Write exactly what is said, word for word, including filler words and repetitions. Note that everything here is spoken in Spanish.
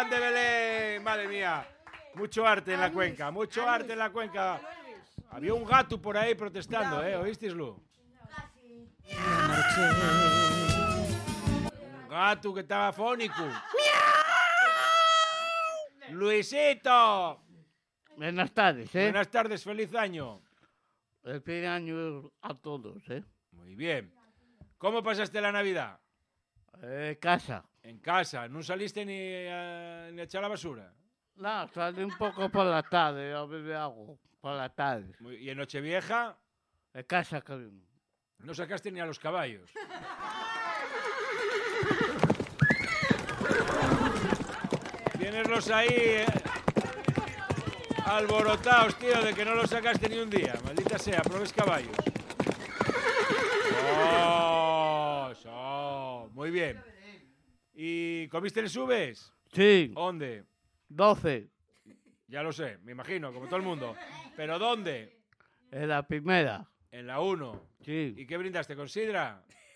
Juan de Belén. Madre mía. Mucho arte en la cuenca, mucho arte en la cuenca. Había un gato por ahí protestando, ¿eh? ¿Oísteislo? Un gato que estaba fónico. Luisito. Buenas tardes, ¿eh? Buenas tardes, feliz año. El feliz año a todos, ¿eh? Muy bien. ¿Cómo pasaste la Navidad? Eh, casa. En casa, ¿no saliste ni a, ni a echar la basura? No, salí un poco por la tarde, a beber agua, por la tarde. Muy- ¿Y en Nochevieja? En casa, cariño. No sacaste ni a los caballos. Tieneslos ahí eh, alborotados, tío, de que no los sacaste ni un día. Maldita sea, probes caballos. Oh, so, muy bien. ¿Y comiste el subes? Sí. ¿Dónde? doce. Ya lo sé, me imagino, como todo el mundo. ¿Pero dónde? En la primera. En la uno. Sí. ¿Y qué brindaste con sidra?